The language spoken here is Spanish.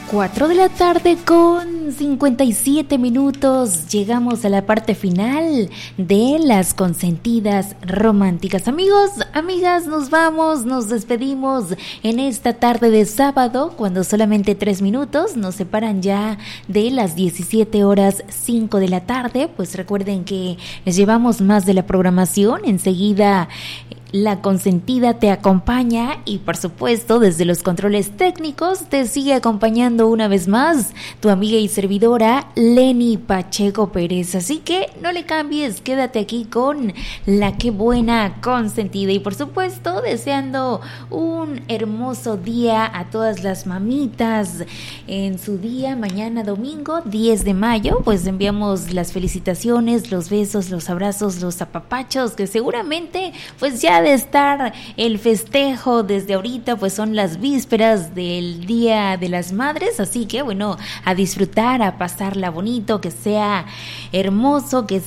4 de la tarde con 57 minutos. Llegamos a la parte final de las consentidas románticas. Amigos, amigas, nos vamos, nos despedimos en esta tarde de sábado, cuando solamente 3 minutos nos separan ya de las 17 horas 5 de la tarde. Pues recuerden que les llevamos más de la programación. Enseguida la consentida te acompaña y, por supuesto, desde los controles técnicos te sigue acompañando una vez más tu amiga y servidora Leni Pacheco Pérez. Así que no le cambies, quédate aquí con la Qué Buena Consentida. Y, por supuesto, deseando un hermoso día a todas las mamitas en su día, mañana domingo 10 de mayo. Pues enviamos las felicitaciones, los besos, los abrazos, los apapachos, que seguramente pues ya de estar el festejo desde ahorita, pues son las vísperas del Día de las Madres, así que bueno, a disfrutar, a pasarla bonito, que sea hermoso, que